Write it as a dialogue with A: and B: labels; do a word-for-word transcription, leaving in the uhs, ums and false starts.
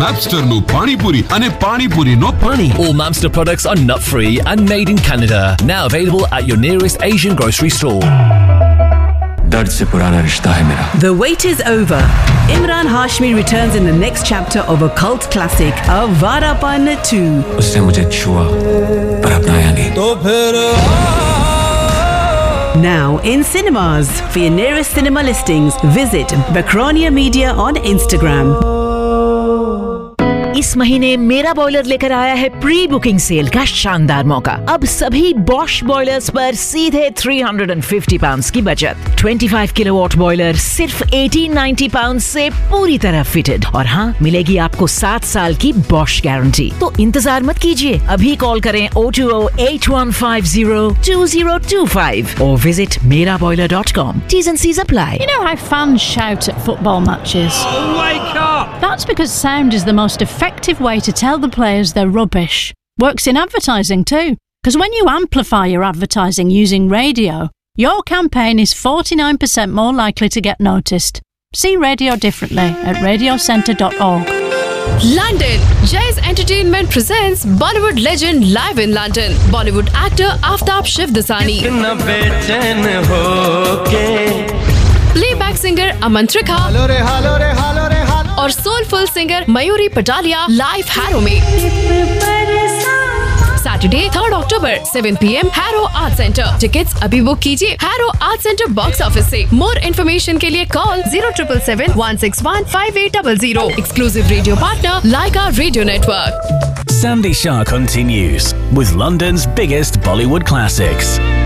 A: Mapsterનું પાણીપુરી અને પાણીપુરીનો પાણી.
B: All Mamster products are nut-free and made in Canada. Now available at your nearest Asian grocery store.
C: दर्द से पुराना रिश्ता है मेरा.
D: The wait is over. Imran Hashmi returns in the next chapter of a cult classic, Avarapan two.
C: उसने मुझे छुआ पर अपनाया नहीं. तो फिर
D: Now in cinemas. For your nearest cinema listings, visit Bakronia Media on Instagram.
E: इस महीने मेरा बॉयलर लेकर आया है प्री बुकिंग सेल का शानदार मौका. अब सभी बॉश बॉयलर्स पर सीधे तीन सौ पचास पाउंड्स की बचत. पच्चीस किलोवाट बॉयलर सिर्फ अठारह सौ नब्बे पाउंड्स से पूरी तरह फिटेड. और हाँ, मिलेगी आपको सात साल की बॉश गारंटी. तो इंतजार मत कीजिए, अभी कॉल करें oh two oh eight one five oh two oh two five or visit mera boiler dot com. T's and C's apply.
F: You know how fans shout at football matches?
A: Oh, wake up!
F: That's because sound is the most effective way to tell the players they're rubbish. Works in advertising too. Because when you amplify your advertising using radio, your campaign is forty-nine percent more likely to get noticed. See radio differently at radio centre dot org.
G: London. Jay's Entertainment presents Bollywood legend live in London. Bollywood actor Aftab Shivdasani. Playback singer Aman Trikha. और soulful singer Mayuri पटालिया live harrow में. Saturday third October seven P M harrow art centre. Tickets अभी book कीजिए harrow art centre box office से. More information के लिए call zero seven seven one six one five eight zero zero. Exclusive radio partner Laika Radio Network.
H: Sandy Shah continues with London's biggest Bollywood classics.